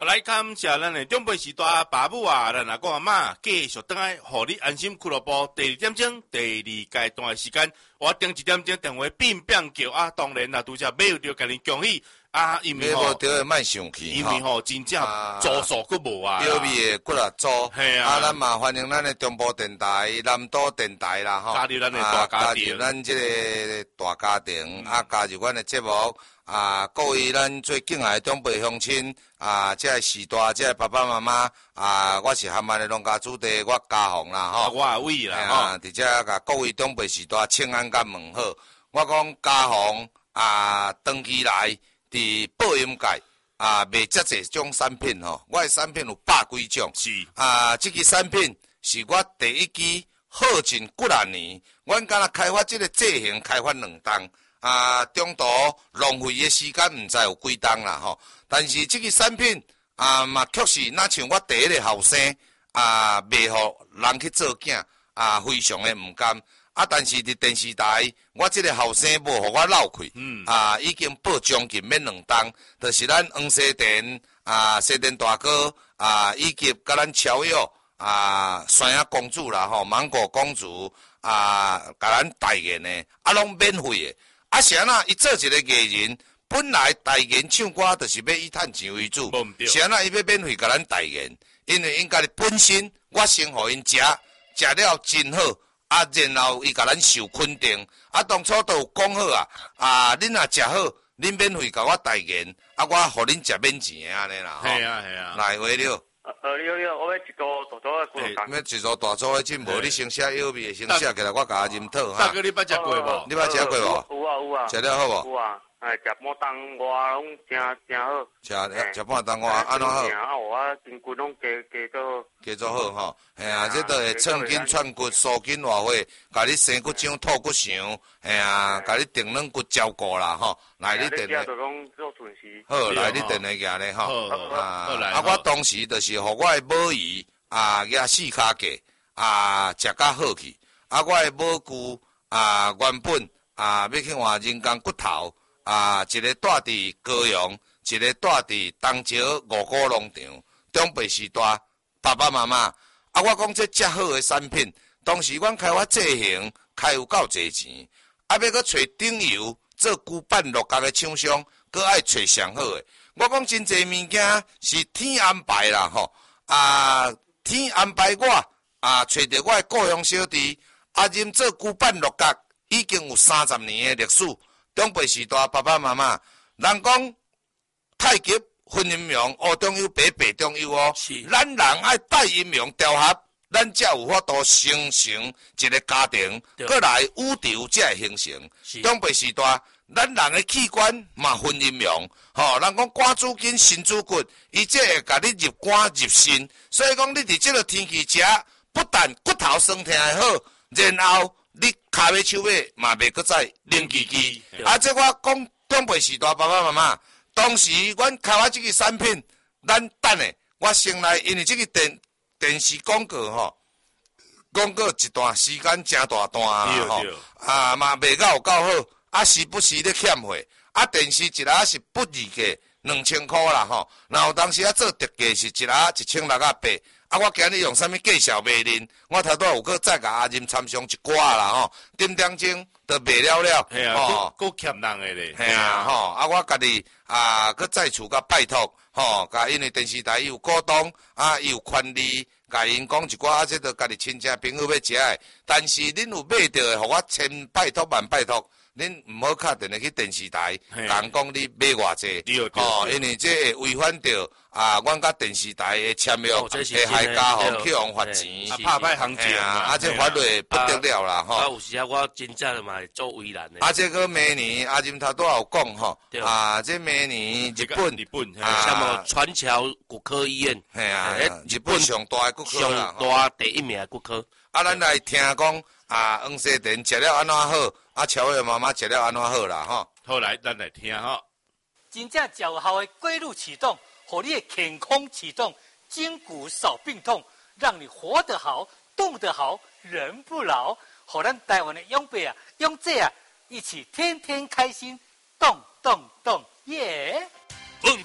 来感谢咱的长辈时代爸母啊，咱阿公阿嬷继续等来，互你安心俱乐部第2点钟第2阶段的时间，我定1点钟电话变叫啊，当然啦，拄则买有着甲你恭喜啊，因为买无着莫生气， 因为真正租数佫无啊， 标米的骨力租， 啊， 咱嘛欢迎咱的中部电台、南都电台啦， 加入咱的大家庭， 加入咱这个大家庭，加入阮的节目。各位咱最敬爱的长辈乡亲这个时代，这个爸爸妈妈我是含安的农家主地，我家宏啦我阿伟啦伫遮甲各位长辈时代请安甲问好。我讲家宏长期来伫播音界卖遮济种产品我的产品有100几种， 是这支产品是我第一支耗尽几啊年，阮敢若开发这个制型开发2档。中途浪费的时间唔知有几档啦但是这个产品嘛确实那像我第一个后生卖互人去做囝非常的唔甘但是伫电视台我这个后生无互我漏开已经报将近免2档，就是咱黄西田西田大哥以及甲咱超越山野公主啦芒果公主甲咱代言的拢免费的。是安那，伊做一个艺人，本来代言唱歌就是要以趁钱为主，是安那伊要免费甲咱代言，因为因家己本身我先互因食了真好，然后伊甲咱受肯定，当初都有讲好恁若食好，恁免费甲我代言，我互恁食免钱的安尼啦。 系啊， 来话了。 你好，我要一个大组的骨头。 要一组大组的真无，你先写药味，先写起来，我甲认讨大哥，你捌食过无？ 你捌食过无？有啊。 食了好无？ 有啊。食半当外拢真好。 食半当外安怎好？ 我筋骨拢加做好这都会寸筋串骨、疏筋活血，甲你生骨掌、吐骨肠，甲你定软骨照顾啦来，你定的。好，来你定的行咧好来。我当时就是互我的母鱼举4脚架食甲好去，我的母牛原本要去换人工骨头。一个住伫高雄，一个住伫东石五股农场。长辈时代，爸爸妈妈我讲这好的产品，当时阮开发制型，开有够侪钱，要搁找顶游做旧版落角的厂商，搁爱找上好的。我讲真侪物件是天安排啦天安排我找着我的故乡小弟任做旧版落角，已经有30年的历史。长辈时代，爸爸妈妈，人讲太极分阴阳，黑中有白，白中有是， 咱人爱带阴阳调和，咱才有法度形成一个家庭，过来宇宙才会形成。长辈时代，咱人的器官嘛分阴阳，人讲肝主筋，肾主骨，伊这会甲你入肝入肾，所以讲你伫这个天气食，不但骨头酸痛会好，然后你骹尾手尾嘛袂搁再冷叽叽。这我讲长辈时代爸爸妈妈，当时阮开发这个产品，咱等下我先来，因为这个电视广告广告一段时间真大段嘛卖到有够好，时不时咧欠货，电视一下是不二价2000块啦然后当时做特价是一下1680。我今日用啥物介绍卖恁？我头拄有搁再甲阿任参详一寡啦点钟就卖了够欠人的咧。 我家己搁再厝甲拜托甲因为电视台有股东伊有权利，甲因讲一寡这都家己亲戚朋友要食的，但是恁有买到的，互我千拜托万拜托。恁唔好敲电话去电视台，讲你买偌济，因为这会违反着阮甲电视台的签约，会害家户去互罚钱， 拍歹行情这法律不得了啦有时我真正嘛会做为难的。 这个明年任头拄有讲这明年日本什么川桥骨科医院， 日本上大的骨科啦， 上大第1名的骨科。 咱来听讲黄西田食了安怎好，乔的妈妈食了安怎好啦好来，咱来听真正有效的归路启动，让你的健康启动，筋骨少病痛，让你活得好，动得好，人不老。让咱台湾的长辈用这一起天天开心，动动动耶！ 蹦丢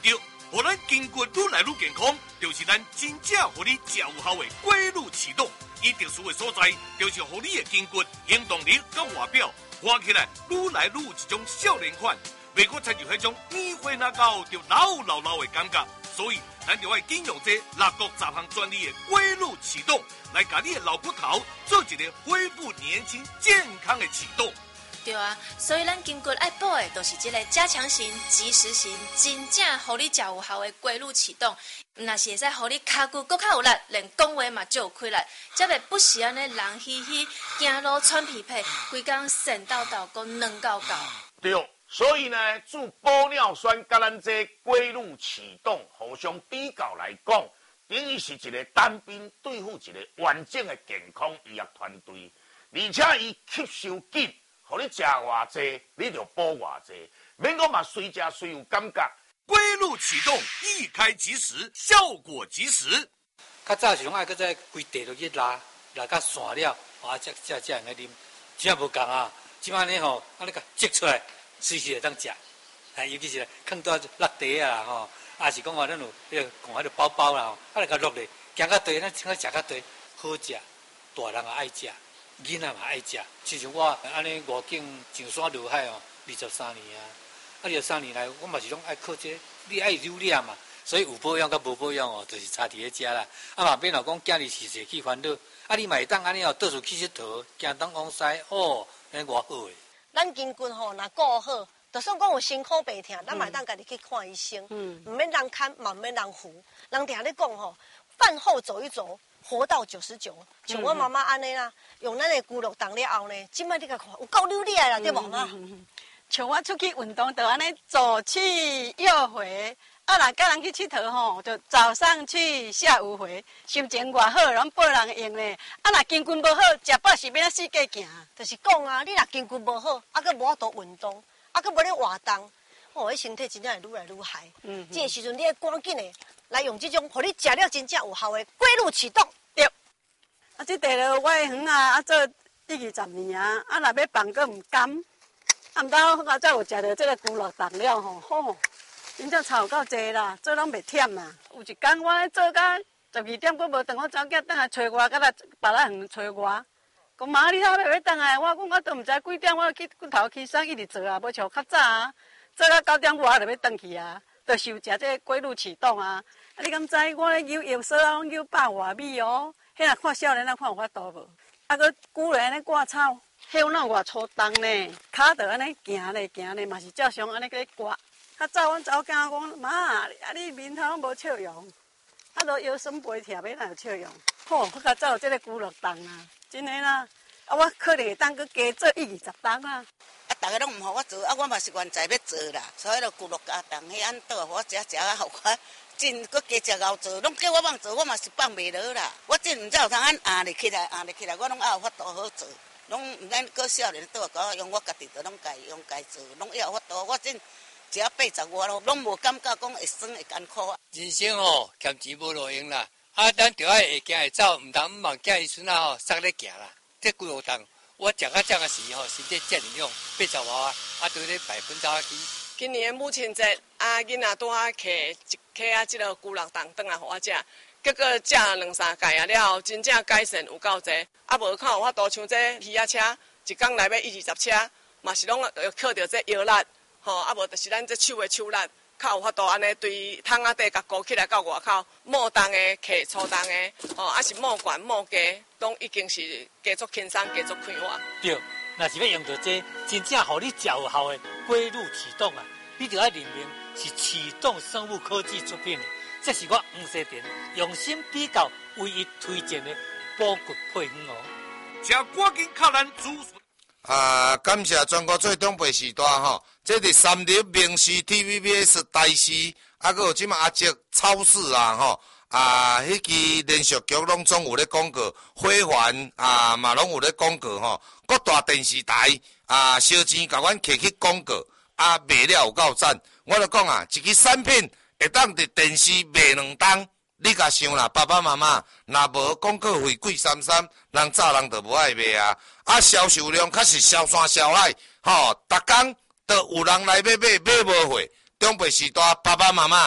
互咱筋骨愈来愈健康，就是咱真正互你食有效的规律启动。伊特殊的所在，就是互你的筋骨行动力甲外表看起来愈来愈一种少年款，袂阁参照迄种年岁那高就老的感觉。所以，咱就要应用这6国10项专利的规律启动，来甲你的老骨头做一个恢复年轻健康的启动。 对啊，所以咱筋骨爱补的，就是这个加强型、及时型，真正互你较有效的规律启动。若是会使互你骹骨搁较有力，连讲话嘛就有气力，才袂不时安尼人嘻嘻，走路喘屁屁，规工神叨叨，搁软搞搞。 对，所以呢，做玻尿酸甲咱这规律启动互相比较来讲，等于是一个单兵对付一个完整的健康医学团队，而且伊吸收紧。互你食偌济，你就补偌济，免讲嘛随食随有感觉。 规律启动，一开即时，效果即时。 较早是拢爱搁在规地落去拉到散了，才用来啉。现在无共啊，即摆呢吼，你甲挤出来，随时会当食。尤其是放到落地啊吼，也是讲咱有讲迄个包包啦吼，甲落咧，行到地，咱请食较地，好食，大人也爱食。囡仔嘛爱食，就像我安尼外景上山下海哦，23年啊，23年来我嘛是拢爱靠这，你爱留念嘛，所以有保养甲无保养哦，就是差伫咧遮啦。嘛免老讲今日是谁去烦恼，你嘛会当安尼哦，到处去佚佗，行东往西，哦，安尼偌好诶。 咱筋骨吼，若顾好，就算讲有辛苦病痛，咱嘛会当家己去看医生，唔免人看，嘛唔免人扶。人定咧讲吼，饭后走一走。活到99，像我妈妈安尼啦，用咱的骨碌动了后呢，即摆你甲看有够流利啦，对无嘛？ 像我出去运动，就安尼左去右回，若甲人去佚佗吼，就早上去，下午回，心情偌好，拢报人用咧。若筋骨无好，食饱是免四界行。 就是讲啊，你若筋骨无好，佮无法度运动，佮无咧活动，迄身体真正会愈来愈害。这个时阵，你要赶紧的来用这种，互你食了真正有效的规律启动。 这地了我的园啊，做20年啊，若要放佫唔甘，毋到我才有食到这个骨碌动了吼，真正差有够济啦，做拢袂忝啦。有一天我做到12点，佫无等我走囝倒来找我，甲来别来园找我，讲妈你how要倒来？我讲我都毋知几点，我去骨头起身一直做啊，无像较早啊，做到9点外就要倒去啊，就受食这个规律启动啊。你敢知我咧游药所啊，拢游100外米哦。迄若看少年仔看有法度无？佮久咧安尼挂草，迄有哪偌粗重呢？骹着安尼行咧，嘛是照常安尼咧挂。较早阮查某囝讲妈，你面头拢无笑容，都腰酸背痛，要哪有笑容？好，我较早有这个骨碌动啊，真诶啦。我可能会当佮加做20重啊。 大家拢毋互我做，我嘛是原在要做啦，所以就骨碌加重，迄安倒我食啊，互我。真搁加食熬做，拢叫我放做，我嘛是放袂落啦。我真毋知有通压入起来，我拢也有法度好做。拢毋免搁少年倒甲我用，我家己就拢家做，拢也有法度。我真食80外咯，拢无感觉讲会酸会艰苦啊。 人生吼，欠钱无路用啦。咱着爱会行会走，毋通毋望囝伊孙仔吼塞咧行啦。这几路动，我食到这个时吼，身体正能量80外对咧摆分走去。 今年母亲节囡仔拄啊摕即个骨碌动转来互我食，结果食2-3届啊了后，真正改善有够济。无看有法度像这鱼仔车，一工内要1-20车，嘛是拢靠着这腰力，无就是咱这手的手力，较有法度安尼对桶仔底甲鼓起来到外口，摸重的摕粗重的，是摸悬摸低，拢已经是加足轻松，加足快活。 对。若是要用到这真正互你较有效的规律启动啊，你就要认明是启动生物科技出品的，这是我黄世田用心比较唯一推荐的补骨配方哦。 请赶紧靠咱资讯。 感谢全国最东北时代吼，这是三立明视 TVBS 台视，还有即马阿捷超市啊吼。迄支连续剧拢总有咧广告，辉煌嘛拢有咧广告吼。各大电视台烧钱甲阮摕去广告，卖了有够赞。我就讲一支产品会当伫电视卖2档，你甲想啦，爸爸妈妈若无广告费贵33，人早人就无爱买啊。销售量确实销山销海，逐工都有人来买无货。中北时代爸爸妈妈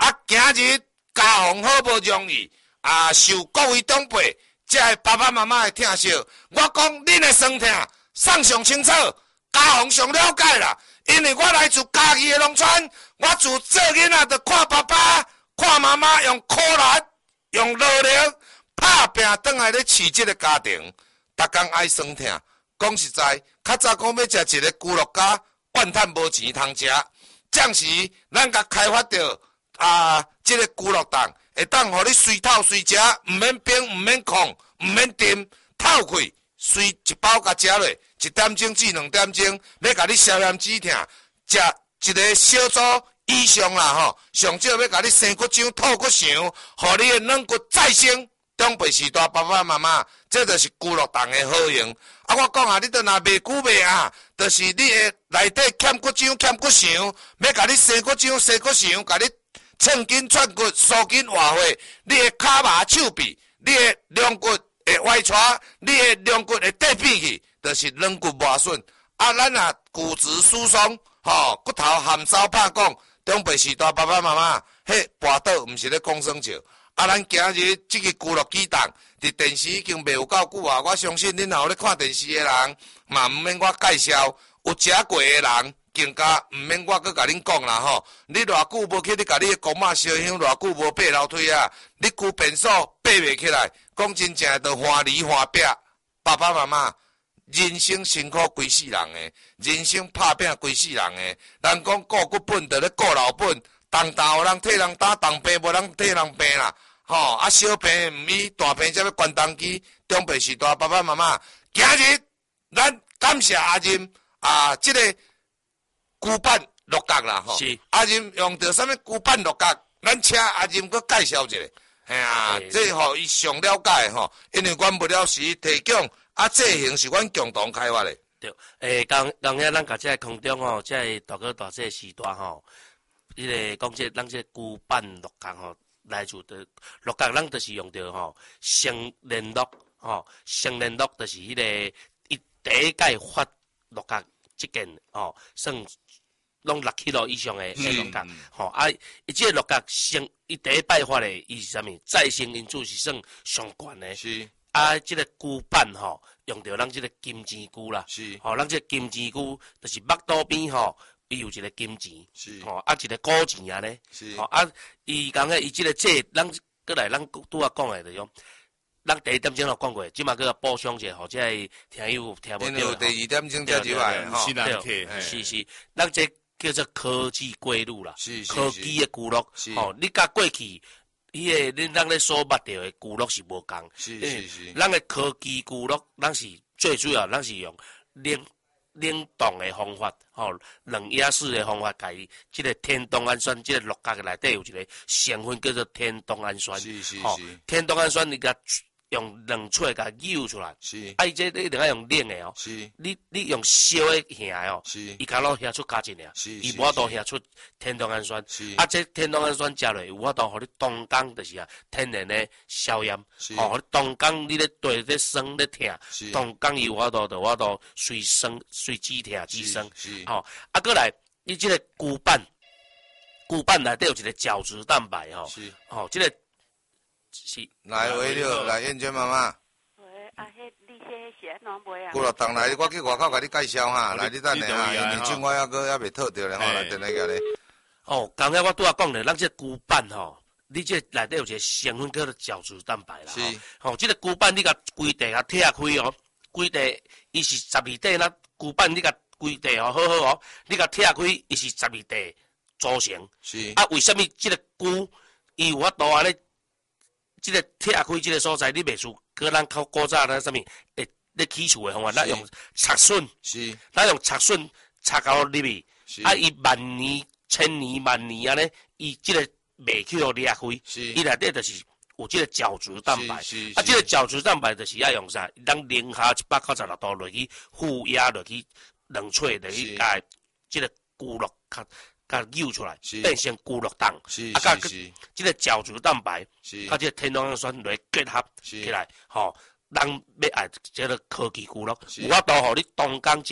啊，今日家风好无容易，受各位长辈、遮个爸爸妈妈的疼惜。我讲恁的酸痛，送上清楚，家风上了解啦。因为我来自家己的农村，我自做囡仔就看爸爸、看妈妈用苦力、用劳力打拼，转来咧饲即个家庭，逐工爱酸痛。讲实在，较早讲要食一个猪肉家，怨叹无钱通食。暂时咱甲开发着即个猪肉蛋，会当互你随透随食，毋免冰，毋免控，毋免炖，透开，随一包甲食落，1点钟至2点钟，要甲你消炎止痛，食一个小组以上啦吼，上少要甲你生骨浆、吐骨肠，互你的软骨再生。长辈时代爸爸妈妈，这就是猪肉蛋的好用。我讲你若卖久卖就是你的内底欠骨浆、欠骨肠，要甲你生骨浆、生骨肠，甲你寸筋串骨、疏筋活血，你的骹麻手臂，你的两骨会歪斜，你的两骨会跌变去，就是软骨磨损。咱骨质疏松，骨头含沙拍讲，长辈时代爸爸妈妈，迄跋倒毋是咧讲耍笑。咱今日这个猪肉鸡蛋，伫电视已经卖有够久啊！我相信恁有咧看电视的人，嘛毋免我介绍，有食过的人，更加毋免我搁甲恁讲啦吼。你偌久无去，你甲你的公妈烧香，偌久无爬楼梯啊？你旧便所爬袂起来，讲真正着花梨花壁。爸爸妈妈，人生辛苦规世人诶，人生拍拼规世人诶。人讲顾骨本，着咧顾老本。重担有人替人担，重病无人替人病啦。小病毋医，大病才要关重机。长辈时代爸爸妈妈，今日咱感谢阿任这个骨板六角啦吼。是。阿任用着啥物骨板六角？咱请阿任搁介绍一下。这互伊上了解吼，因为阮不了时提供这型是阮共同开发的。 对。刚遐咱甲这个空中吼，这大哥大这个时代吼。讲咱这骨板六角吼，来自的六角，咱就是用着吼生联络吼，生联络就是伊第一届发六角即件吼，算拢6 kg 以上的六角吼伊即个六角伊第一摆发的，伊是啥物？再生因子是算上悬的。是。即个骨板吼，用着咱即个金钱菇啦。是。咱即个金钱菇就是腹肚边吼。伊有一个金钱，是一个古钱啊咧，是伊讲伊即个咱过来，咱拄仔讲的就是咱第一点钟就讲过，即马搁补充者，或者系听友听无到。因为第2点钟才入来， 是，咱这叫做科技归路啦，科技的骨肉，你甲过去咱咧所捌到的骨肉是无共，是，咱的科技骨肉，咱是最主要，咱是用冷冻的方法，冷压式的方法，甲伊即个天冬氨酸，即个六角内底有一个成分叫做天冬氨酸，天冬氨酸你甲用冷水甲舀出来，伊这一定要用冷的哦，你用烧的下哦，伊敢若下出加一尔，伊无法度下出天冬氨酸，这天冬氨酸食落有法度互你当工就是天然的消炎，你当工你咧对咧酸咧痛，当工伊有法度随酸随止痛止酸，过来你即个骨板内底有一个角质蛋白即个。是， 来喂了，来燕娟妈妈。 喂，你是安怎卖啊？ 骨肉蛋来，我去外口甲你介绍哈，来你等下哈，因为酒我还袂套着咧吼，来等下个咧。 刚才我拄仔讲咧，咱这骨板吼，你这内底有一个成分叫做角质蛋白啦。是。这个骨板你甲规地甲拆开哦，规地伊是12块，咱骨板你甲规地好哦，你甲拆开伊是12块组成。是。为什么这个骨伊有法度安尼？即个拆开即个所在，你袂输，搁咱较古早咱啥物？咧起厝的方法，咱用插榫，是，咱用插榫插到入去，伊万年、千年、万年安尼，伊即个袂去互裂开，伊内底就是有即个角质蛋白，即个角质蛋白就是要用啥？咱零下196度落去负压落去冷水落去，甲即个骨肉甲舀出来，变成骨肉蛋，甲即个角质蛋白，甲即个天冬氨酸来结合起来，咱要爱即个科技骨肉，有法度互你当工食，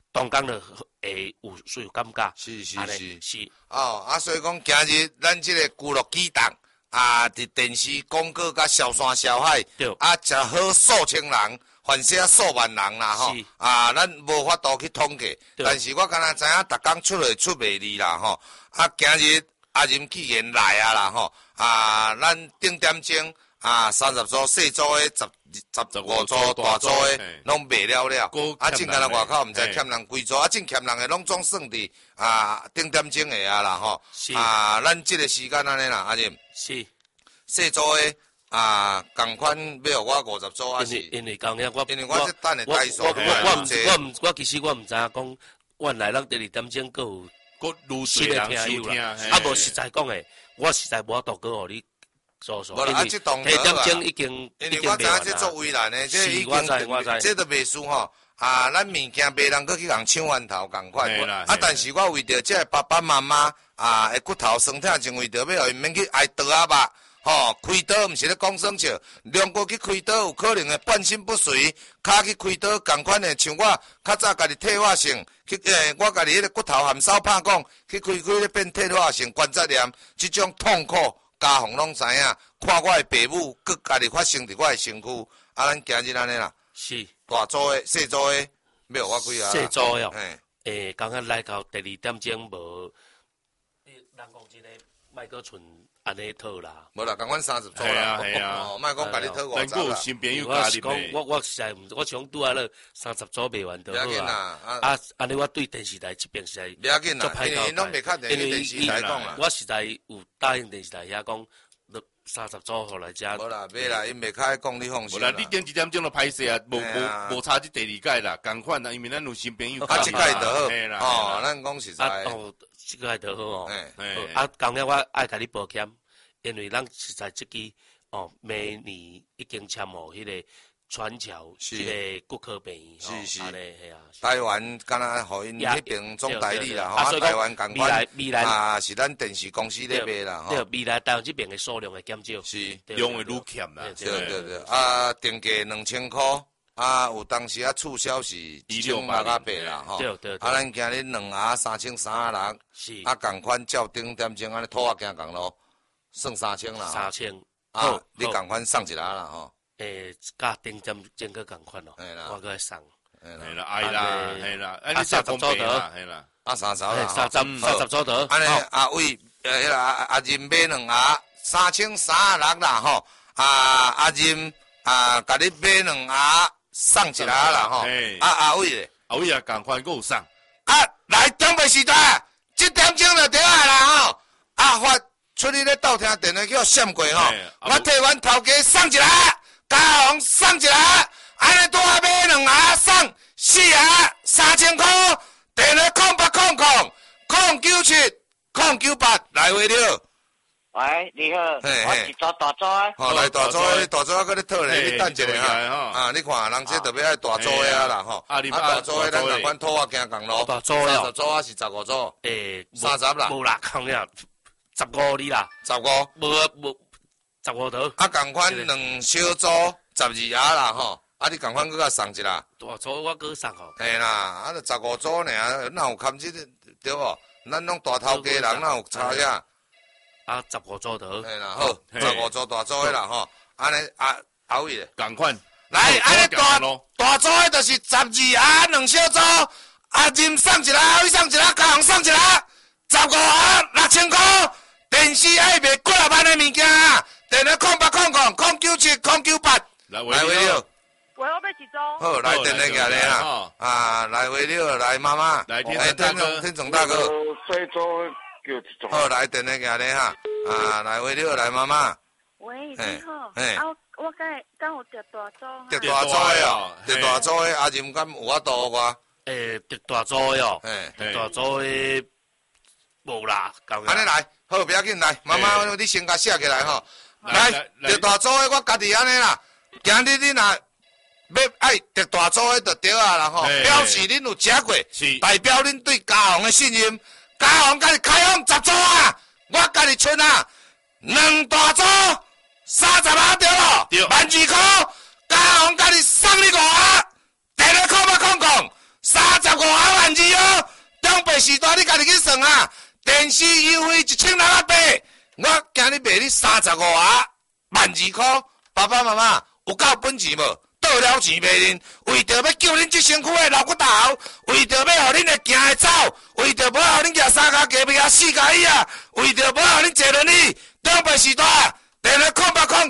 动工就会有感觉。 是。 是。 所以讲今日咱即个娱乐机动伫电视广告甲小山小海，真好数千人，反正数万人啦吼。咱无法度去统计，但是我敢若知影，逐工出来出卖力啦吼。今日阿任既然来啦吼，咱顶点钟30组、细组的15组、大组的拢卖了。正干那外口毋知欠人几组，正欠人的拢总算伫顶点钟的啦吼。咱即个时间安尼啦，阿任。 是。 细组的共款要我50组是。 因为讲遐因为我是等的代数。 我其实我毋知影讲，原来咱第2点钟佫愈新的听友啦。无实在讲诶，我实在无法度佫互你说。 无啦，即动作啊，已经因为我知影这做为难的，这已经这都袂输吼。咱物件别人佫去共抢源头共款。但是我为着这爸爸妈妈的骨头酸痛，就为着要互伊免去挨刀啊吧。开刀毋是咧讲耍笑，两个去开刀有可能会半身不遂，骹去开刀共款的，像我较早家己退化性去我家己迄个骨头含烧拍讲去开咧变退化性关节炎，即种痛苦家父拢知影，看我的父母佫家己发生伫我的身躯，咱今日安尼啦。 是。 大组的、细组的，要我几啊？ 细组哦。刚刚来到第2点钟无，人讲真个，莫佫剩。安尼套啦， 无啦，共阮30组啦，莫讲家己套50啦。 我实在毋，我想拄啊咧30组卖完就好啊。安尼我对电视台这边实在不要紧啦，因为拢袂确定去电视台讲啦。 我实在有答应电视台遐讲，30组互来遮。 无啦，袂啦，因袂较爱讲你放心啦。 无啦，你顶1点钟就歹势啊，无差这第2届啦，共款啦，因为咱有新朋友。 这届就好，咱讲实在。 这个就好哦。今日我爱甲你保险，因为咱实在这支明年已经签好迄个全桥这个骨科病院。 是。台湾敢若互因迄边总代理啦，台湾共款。 未来是咱电视公司咧卖啦。 对，未来台湾这边的数量会减少。 是。 量会愈欠啦。 对。定价2000块。有当时促销是1600啦，吼。 对。 咱今日2盒3300， 是。 共款照顶点钟安尼拖行共咯，算3000啦。 3000。 你共款送一盒啦，吼。 甲顶点钟个共款咯，我个送。 系啦，爱啦，系啦，你再公平啦，系啦。 30组啦 ，30组得。 安尼伟，迄个阿任买2盒3300啦，吼。阿任甲你买2盒。送一盒啦吼，阿伟咧， 阿伟啊，共款佫有送。 来中北时段，7点钟就对啊啦吼。发出去咧斗听电话叫我闪过吼，我替阮头家送一盒，家红送一盒，安尼拄啊买2盒送4盒，3000块。电话0800097098来回了。 喂，你好，我是做大组的。 来大组的，大组啊，搁咧套咧，你等一下哈。你看，人这特别爱大组的啦吼。大组的咱共款拖啊行共咯。 大组的 30组啊是15组。30啦。 无啦，讲呀，15哩啦。 15。 无15头。 共款2小组12盒啦吼。你共款搁甲送一啦。 大组我搁送吼。 嘿啦，就15组尔，哪有堪这对无？咱拢大头家人，哪有差呀 ？15组头。 嘿啦，好，15组大组的啦吼。安尼阿伟咧， 共款。 来，安尼大组的就是12盒2小组，阿任送一盒，阿伟送一盒，家红送一盒，15盒6000块。电视爱卖几啊万的物件，电话0800097098来回了。 喂，我要几组？ 好，来电话过来啦。来回了，来妈妈。 来天总大哥。 细组叫一组。 好，来电话过来哈。来回了，来妈妈。 喂，你好。我刚有得大组。 得大组的哦，得大组的阿任敢有法度我？ 得大组的哦。得大组的无啦。 安尼来，好，不要紧来，妈妈，你先甲写起来吼。来，得大组的我家己安尼啦。今日你若要爱得大组的就对啊啦吼，表示恁有食过，代表恁对家红的信任。家红家己开放10组啊，我家己剩啊2大组30盒对咯，12000块。家红家己送你5盒，电话 35万2哦，中北时代你家己去算啊，电视优惠1680，我今日卖你35万2块，爸爸妈妈有够本钱无？倒了钱卖恁，为着要救恁这身躯的老骨头，为着要互恁会行会走，为着无互恁举3脚架袂4脚椅啊，为着无互恁坐轮椅，中北时代电话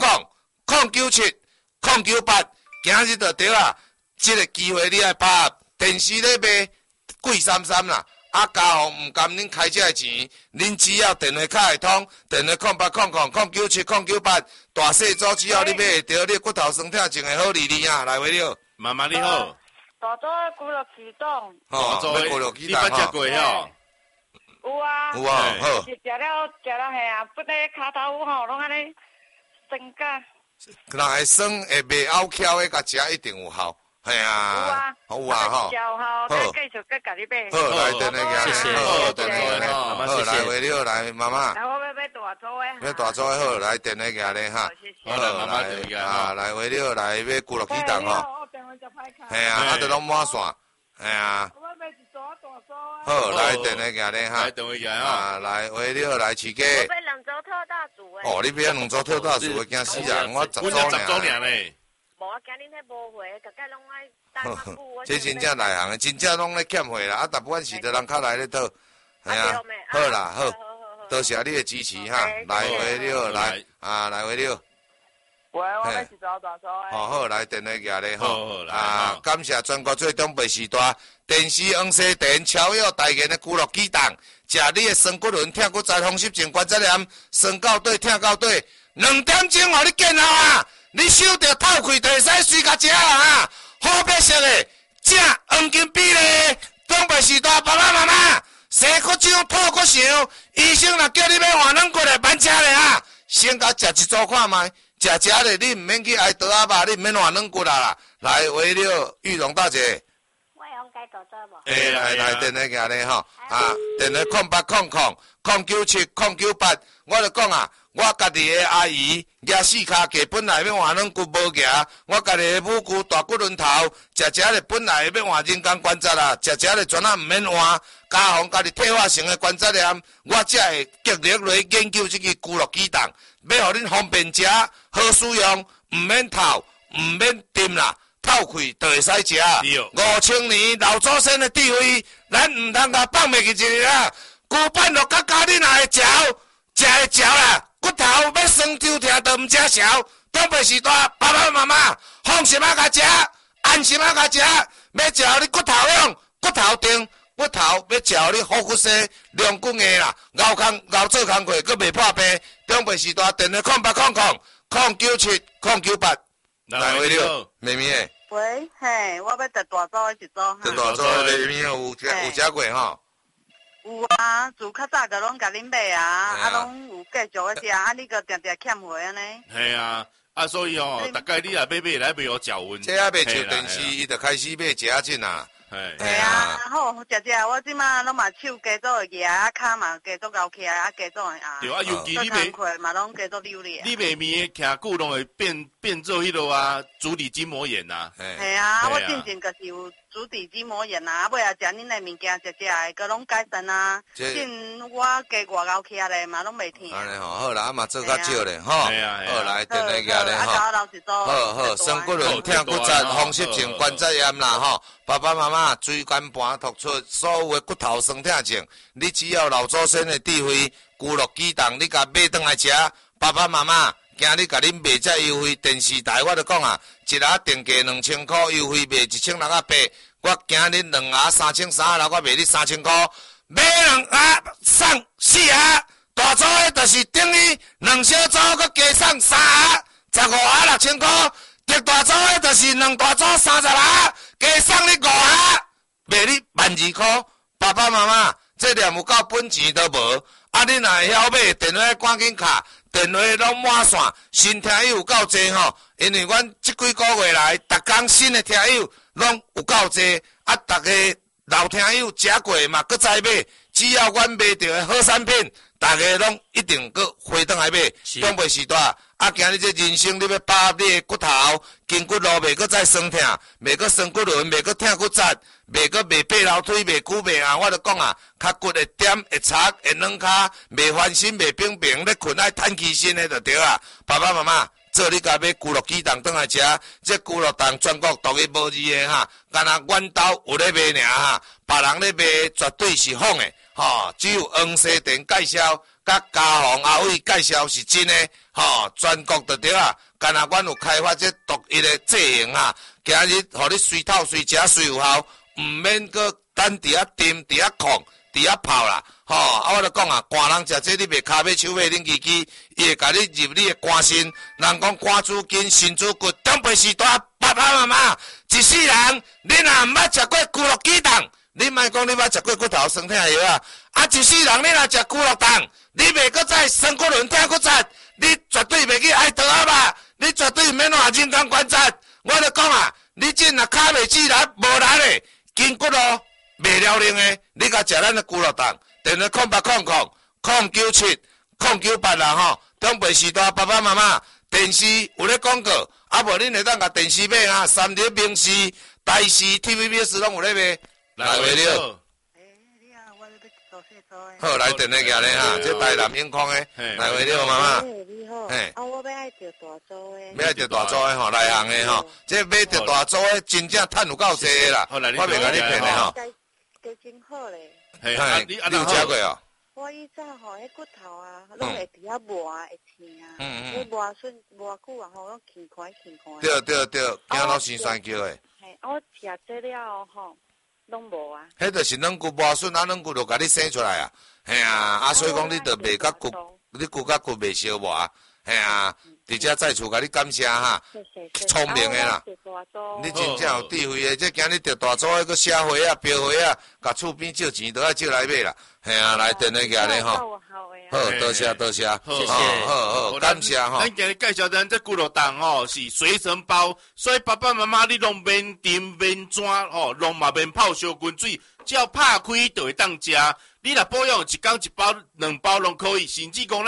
0800097098，今日就对啦。这个机会你爱把电视咧卖贵33啦，啊家户唔甘恁开这个钱，恁只要电话卡会通，电话0800097098，大细组只要你买会到，你骨头酸痛净会好哩哩啊，来回了。 妈妈你好。 大组的骨肉启动。 大组的骨肉启动你捌食过吼？ 有啊。 有啊，好。 食了嘿啊，不得骹头吼，拢安尼酸甲。 若会酸会袂拗翘的，甲食一定有效。系啊，有啊吼，好， 继续再甲你买。 好，来等下个，好，等下个，好，来为了来妈妈。 来，我要买大组的。 要大组的好，来等下个咧哈。 好，来妈妈等下啊，来为了来买骨肉鸡蛋吼。系啊，啊，都拢满线，系啊。 我买一组大组的。 好，来等下个咧哈。 来等下个啊，来为了来饲鸡。 我买2组特大组的。 哦，你买2组特大组的，惊死人！我10组咧。 无啊，今日迄无货，大概拢爱等较久。 这真正内行的，真正拢咧欠货啦！啊，大部分是着人较来咧倒，系啊，好啦，好，多谢你的支持哈，来回了，来啊，来回了。 喂，我要一组大组的。 哦，好，来电话举咧吼，啊，感谢全国最东北时代电视黄西店超有大言的骨肉鸡蛋，食你的酸骨轮、痛骨在风湿症关节炎，酸到底、痛到底，2点钟互你见效啊！你手着透开，就会使随甲食啊！好白色的，正黄金比例，东北时代爸爸妈妈，生骨肿、吐骨伤，医生若叫你要换软骨的，慢吃咧啊！先甲食一组看卖，食咧，你唔免去挨刀啊吧，你唔免换软骨啦。来，为了玉龙大姐。 我用该大组无？ 来电话个咧吼，啊，电话0800097098，我就讲啊。我家己的阿姨举4脚架，本来要换软骨无行，我家己的母舅大骨轮头，食咧本来要换人工关节啦，食咧全啊毋免换，加防家己退化性的关节炎，我才会极力来研究这个骨肉鸡蛋，要互恁方便食，好使用，毋免透，毋免沉啦，透开就会使食。5000年老祖先的智慧，咱毋通甲放袂记一个啦，旧板落甲家己若会嚼，食会嚼啦。骨头要酸抽痛，都唔食少。东北时代，爸爸妈妈放心啊甲食，安心啊甲食。要嚼你骨头用，骨头定，骨头要嚼你好骨细，两骨硬啦，熬做工课，佫袂破病。东北时代电话0800097098，来回了，妹妹诶。 喂，嘿，我要食大组的一组。 食大组的妹妹有食过吼？ 有啊，自较早就拢甲恁买啊，啊拢有继续咧食，啊你个定定欠货安尼。 系啊，啊所以吼，大概你若买来袂有脚温。 这也袂像电视，伊就开始买食啊真啊。 系啊，好食，我即马拢嘛手加做会牙，啊骹嘛加做咬起来，啊加做会啊。 对啊，尤其你袂嘛拢加做溜咧。 你袂面徛久拢会变做迄落啊，足底筋膜炎呐。 系啊，我进前就是有足底筋膜炎啊，尾啊食恁的物件食的，个拢改善啊。进我加外咬起来嘛拢袂疼。 安尼吼，好啦，啊嘛做较少咧，吼。好来，电话举咧吼。好，酸骨轮、痛骨节、风湿症、关节炎啦吼。爸爸妈妈椎间盘突出，所有的骨头酸痛症，你只要老祖先的智慧，骨肉鸡蛋，你甲买转来食。爸爸妈妈，今日甲恁卖这优惠，电视台我就讲啊，一盒定价2000块，优惠卖1680，我今日2盒3300啦，我卖你3000块，买2盒送4盒，大组的就是等于2小组佮加送3盒，15盒6000块，特大组的就是2大组30盒。加送你5盒，卖你12,000块。爸爸妈妈，这连有够本钱都无，啊！你若会晓买，电话赶紧卡，电话拢满线，新听友有够济吼。因为阮这几个月来，逐工新的听友拢有够济，啊！逐个老听友食过嘛，搁再买，只要阮卖着的好产品，大家拢一定搁回转来买。东北时代， 啊，今日这人生你要把你的骨头、筋骨路袂搁再酸痛，袂搁酸骨轮，袂搁痛骨节，袂搁袂爬楼梯，袂久袂硬，我就讲啊，脚骨会点、会擦、会软骹，袂翻身、袂平平，咧困爱趁起身的就对啊。爸爸妈妈。做你家买咕噜鸡蛋转来食，这咕噜蛋全国独一无二的哈，干那阮兜有咧卖尔哈，别人咧卖绝对是仿的，吼，只有黄西店介绍，甲嘉宏阿伟介绍是真的，吼，全国就对啊，干那阮有开发这独一的剂型哈，今日互你随透随食随有效，毋免搁等伫遐炖、伫遐控、伫遐泡啦。吼，啊，我就讲啊，寒人食这你袂骹尾手尾冷叽叽，伊会甲你入你的肝心。人讲肝主筋，心主骨，长辈时代爸爸妈妈，一世人，你若毋捌食过咕噜鸡蛋，你莫讲你捌食过骨头酸痛药啊！啊，一世人你若食咕噜蛋，你袂搁再酸骨轮痛骨节，你绝对袂去爱倒啊吧？你绝对免换人工关节。我就讲啊，你这若骹袂起力，无力的，筋骨咯袂了灵的，你甲食咱的咕噜蛋。电话080009970998啦吼，长辈时代爸爸妈妈，电视有咧广告，啊无恁会当甲电视买啊，三立明视、台视、TVBS 拢有咧卖，来袂了。好，来电话举咧哈，这台南永康诶，来袂了妈妈。 你好，啊我要爱着大组诶。 要爱着大组诶吼，内行诶吼，这买着大组诶，真正趁有够济啦。我袂甲你骗诶吼。 加真好咧。 嘿，你有食过哦？ 我以前吼，迄骨头啊，拢会伫遐磨会疼啊。迄磨久啊，吼，拢轻快。 对，惊老生酸叫诶。 嘿，我食这了吼，拢无啊。 迄就是软骨磨损啊，软骨就甲你生出来啊。嘿啊，所以讲你着袂甲骨，你骨甲骨袂相磨。嘿啊，伫遮在厝甲你感谢哈，聪明诶啦，你真正有智慧诶，这今日着大组迄个社会啊、标会啊，甲厝边借钱都爱借来买啦。嘿啊，来电话举咧吼，好，多谢，好，感谢吼。 咱今日介绍咱这骨碌蛋吼是随身包，所以爸爸妈妈你拢免炖免转吼，拢嘛免泡烧滚水，只要拍开就会当食。你若保养一工一包、2包拢可以，甚至讲